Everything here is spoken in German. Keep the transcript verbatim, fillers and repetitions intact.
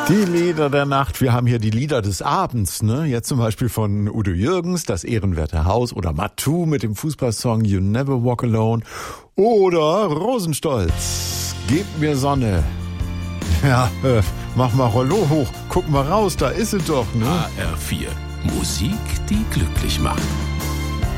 Die Lieder der Nacht, wir haben hier die Lieder des Abends, ne? Jetzt zum Beispiel von Udo Jürgens, Das ehrenwerte Haus, oder Matu mit dem Fußballsong You Never Walk Alone, oder Rosenstolz, Gib mir Sonne. Ja, äh, mach mal Rollo hoch, guck mal raus, da ist sie doch, ne? H R vier, Musik, die glücklich macht.